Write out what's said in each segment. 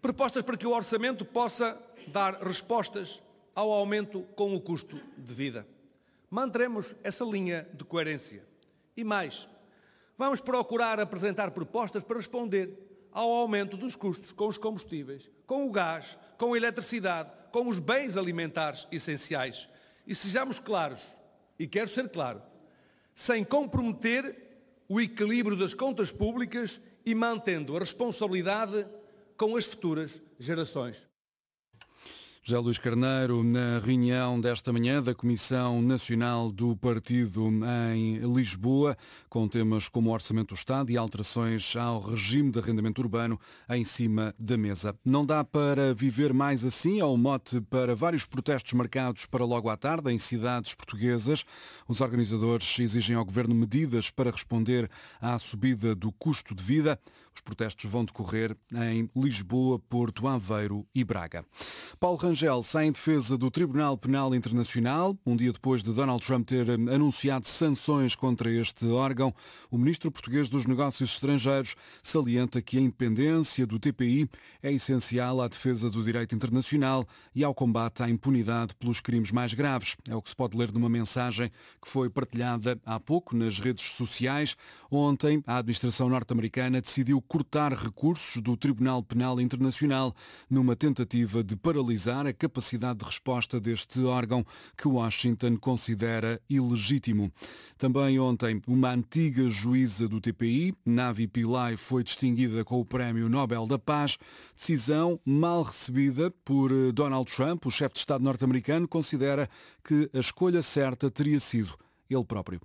propostas para que o orçamento possa dar respostas ao aumento com o custo de vida. Manteremos essa linha de coerência. E mais, vamos procurar apresentar propostas para responder ao aumento dos custos com os combustíveis, com o gás, com a eletricidade, com os bens alimentares essenciais. E sejamos claros, e quero ser claro, sem comprometer o equilíbrio das contas públicas e mantendo a responsabilidade com as futuras gerações. José Luís Carneiro, na reunião desta manhã da Comissão Nacional do Partido em Lisboa, com temas como o Orçamento do Estado e alterações ao regime de arrendamento urbano em cima da mesa. Não dá para viver mais assim, é um mote para vários protestos marcados para logo à tarde em cidades portuguesas. Os organizadores exigem ao Governo medidas para responder à subida do custo de vida. Os protestos vão decorrer em Lisboa, Porto, Aveiro e Braga. Paulo Rangel sai em defesa do Tribunal Penal Internacional. Um dia depois de Donald Trump ter anunciado sanções contra este órgão, o ministro português dos Negócios Estrangeiros salienta que a independência do TPI é essencial à defesa do direito internacional e ao combate à impunidade pelos crimes mais graves. É o que se pode ler numa mensagem que foi partilhada há pouco nas redes sociais. Ontem, a administração norte-americana decidiu cortar recursos do Tribunal Penal Internacional numa tentativa de paralisar a capacidade de resposta deste órgão que Washington considera ilegítimo. Também ontem, uma antiga juíza do TPI, Navi Pillay, foi distinguida com o Prémio Nobel da Paz, decisão mal recebida por Donald Trump. O chefe de Estado norte-americano considera que a escolha certa teria sido ele próprio.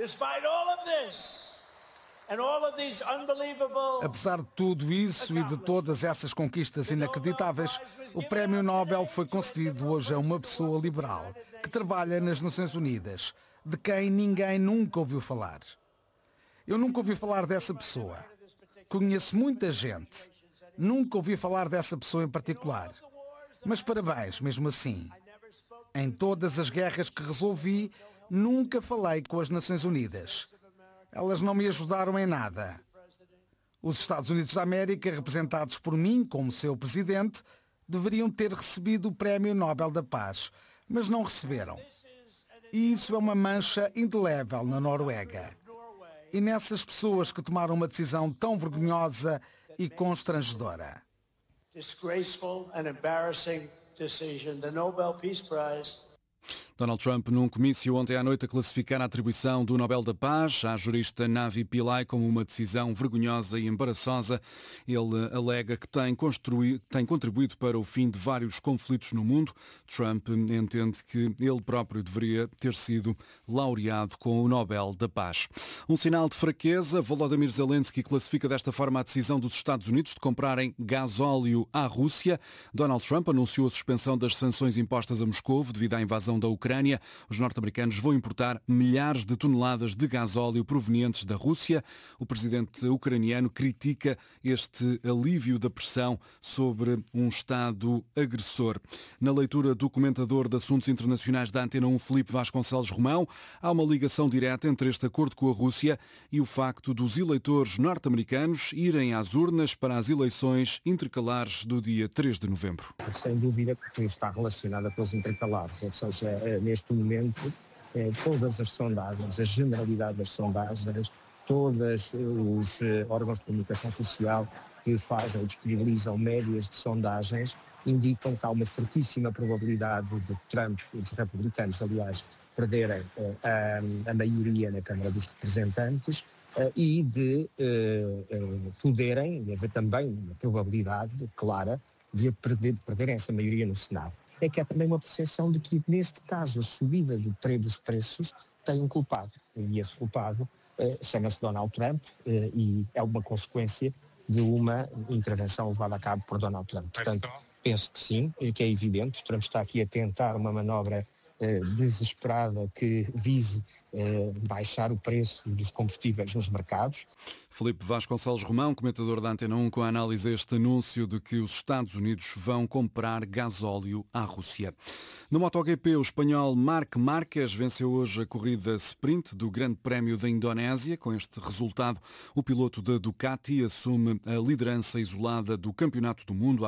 Apesar de tudo isso e de todas essas conquistas inacreditáveis, o Prémio Nobel foi concedido hoje a uma pessoa liberal que trabalha nas Nações Unidas, de quem ninguém nunca ouviu falar. Eu nunca ouvi falar dessa pessoa. Conheço muita gente. Nunca ouvi falar dessa pessoa em particular. Mas parabéns, mesmo assim. Em todas as guerras que resolvi, nunca falei com as Nações Unidas. Elas não me ajudaram em nada. Os Estados Unidos da América, representados por mim como seu presidente, deveriam ter recebido o Prémio Nobel da Paz, mas não receberam. E isso é uma mancha indelével na Noruega. E nessas pessoas que tomaram uma decisão tão vergonhosa e constrangedora. Disgraceful and embarrassing decision. The Nobel Peace Prize. Donald Trump, num comício ontem à noite, a classificar a atribuição do Nobel da Paz à jurista Navi Pillay como uma decisão vergonhosa e embaraçosa. Ele alega que tem contribuído para o fim de vários conflitos no mundo. Trump entende que ele próprio deveria ter sido laureado com o Nobel da Paz. Um sinal de fraqueza, Volodymyr Zelensky classifica desta forma a decisão dos Estados Unidos de comprarem gasóleo à Rússia. Donald Trump anunciou a suspensão das sanções impostas a Moscovo devido à invasão da Ucrânia. Os norte-americanos vão importar milhares de toneladas de gasóleo provenientes da Rússia. O presidente ucraniano critica este alívio da pressão sobre um Estado agressor. Na leitura do comentador de assuntos internacionais da Antena 1, Filipe Vasconcelos Romão, há uma ligação direta entre este acordo com a Rússia e o facto dos eleitores norte-americanos irem às urnas para as eleições intercalares do dia 3 de novembro. Sem dúvida que está relacionada com os intercalares, ou seja, neste momento, todas as sondagens, a generalidade das sondagens, todos os órgãos de comunicação social que fazem ou disponibilizam médias de sondagens indicam que há uma fortíssima probabilidade de Trump e os republicanos, aliás, perderem a maioria na Câmara dos Representantes e de poderem, e haver também uma probabilidade clara de perderem essa maioria no Senado. É que há também uma percepção de que, neste caso, a subida dos preços tem um culpado. E esse culpado chama-se Donald Trump e é uma consequência de uma intervenção levada a cabo por Donald Trump. Portanto, penso que sim, que é evidente. Trump está aqui a tentar uma manobra desesperada que vise baixar o preço dos combustíveis nos mercados. Filipe Vasconcelos Romão, comentador da Antena 1, com a análise a este anúncio de que os Estados Unidos vão comprar gasóleo à Rússia. No MotoGP, o espanhol Marc Márquez venceu hoje a corrida sprint do Grande Prémio da Indonésia. Com este resultado, o piloto da Ducati assume a liderança isolada do Campeonato do Mundo